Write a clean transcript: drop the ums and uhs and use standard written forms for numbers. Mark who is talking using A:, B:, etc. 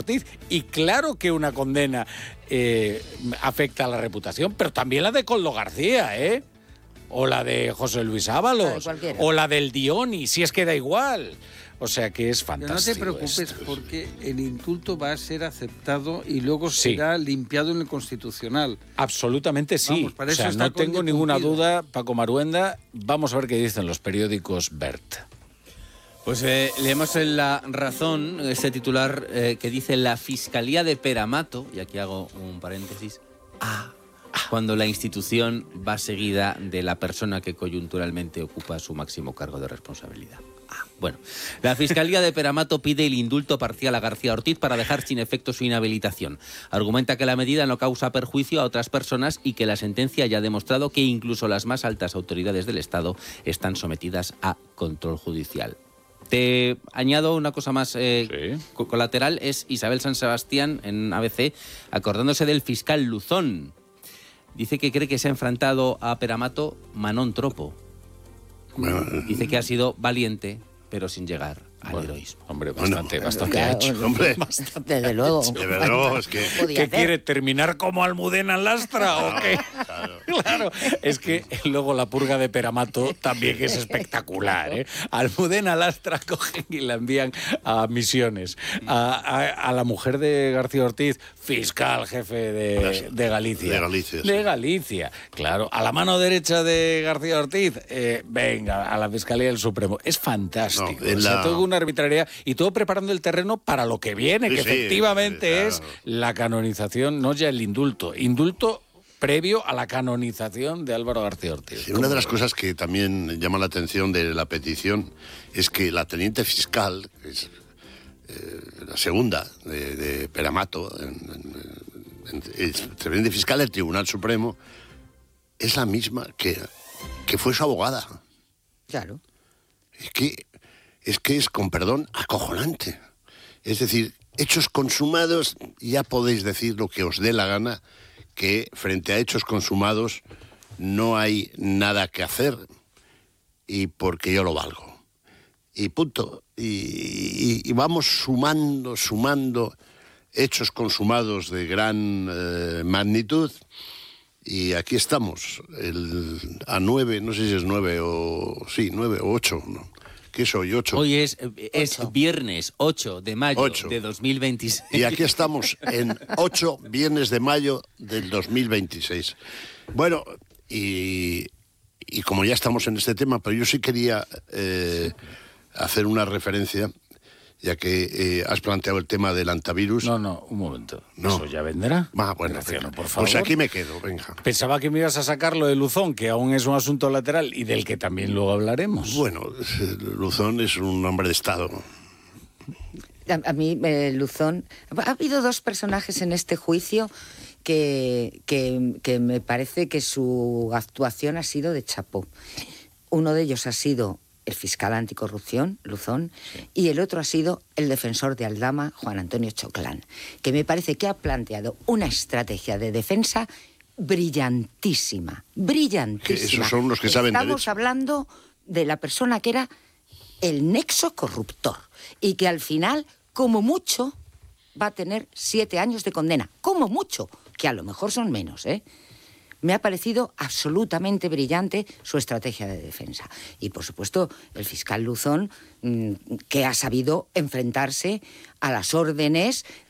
A: Ortiz. Y claro que una condena afecta a la reputación, pero también la de Koldo García, ¿eh? O la de José Luis Ábalos, o la del Dioni, si es que da igual. O sea que es fantástico.
B: Pero no te preocupes
A: esto.
B: porque el indulto va a ser aceptado y luego será limpiado en el Constitucional.
A: Absolutamente sí.
B: Vamos, para
A: o sea,
B: eso está
A: no tengo ninguna
B: cumplido.
A: duda, Paco Maruenda. Vamos a ver qué dicen los periódicos BERT.
C: Pues leemos en La Razón este titular que dice: la Fiscalía de Peramato, y aquí hago un paréntesis, cuando la institución va seguida de la persona que coyunturalmente ocupa su máximo cargo de responsabilidad. Bueno, la Fiscalía de Peramato pide el indulto parcial a García Ortiz para dejar sin efecto su inhabilitación. Argumenta que la medida no causa perjuicio a otras personas y que la sentencia ya ha demostrado que incluso las más altas autoridades del Estado están sometidas a control judicial. Te añado una cosa más colateral, es Isabel San Sebastián en ABC, acordándose del fiscal Luzón. Dice que cree que se ha enfrentado a Peramato Manón Tropo. Dice que ha sido valiente, pero sin llegar al heroísmo.
A: Hombre, bastante
D: claro,
A: hecho.
D: hombre, desde luego.
E: Desde luego, es que...
A: ¿Qué quiere? ¿Terminar como Almudena Lastra o qué? Claro, es que luego la purga de Peramato también es espectacular, ¿eh? Almudena Lastra cogen y la envían a Misiones. A la mujer de García Ortiz, fiscal jefe de Galicia.
E: De Galicia, sí.
A: De Galicia, claro. A la mano derecha de García Ortiz, venga, a la Fiscalía del Supremo. Es fantástico.
E: No,
A: O sea, todo una arbitrariedad y todo preparando el terreno para lo que viene,
E: Sí,
A: que
E: sí,
A: efectivamente
E: claro.
A: es la canonización, no ya el indulto. Indulto previo a la canonización de Álvaro García Ortiz.
E: Sí, una de las cosas que también llama la atención de la petición es que la teniente fiscal, que es la segunda de Peramato, teniente fiscal del Tribunal Supremo, es la misma que fue su abogada.
D: Claro.
E: Es que es, con perdón, acojonante. Es decir, hechos consumados, ya podéis decir lo que os dé la gana, que frente a hechos consumados no hay nada que hacer y porque yo lo valgo. Y punto. Y vamos sumando hechos consumados de gran magnitud y aquí estamos, a 9, no sé si es 9 o 8, ¿no? ¿Qué soy? 8.
C: Hoy es viernes 8 de mayo de 2026.
E: Y aquí estamos en 8 viernes de mayo del 2026. Bueno, y como ya estamos en este tema, pero yo sí quería hacer una referencia, ya que has planteado el tema del antivirus.
A: No, un momento. No. ¿Eso ya vendrá?
E: Bueno,
A: Graciano, por favor.
E: pues aquí me quedo, venga.
A: Pensaba que me ibas a sacar lo de Luzón, que aún es un asunto lateral y del que también luego hablaremos.
E: Bueno, Luzón es un hombre de Estado.
D: A mí, Luzón... Ha habido dos personajes en este juicio que me parece que su actuación ha sido de chapó. Uno de ellos ha sido el fiscal anticorrupción, Luzón, y el otro ha sido el defensor de Aldama, Juan Antonio Choclán, que me parece que ha planteado una estrategia de defensa brillantísima.
E: Esos son los que saben derecho.
D: Estamos hablando de la persona que era el nexo corruptor y que al final, como mucho, va a tener 7 años de condena. Como mucho, que a lo mejor son menos, ¿eh? Me ha parecido absolutamente brillante su estrategia de defensa. Y, por supuesto, el fiscal Luzón, que ha sabido enfrentarse a las órdenes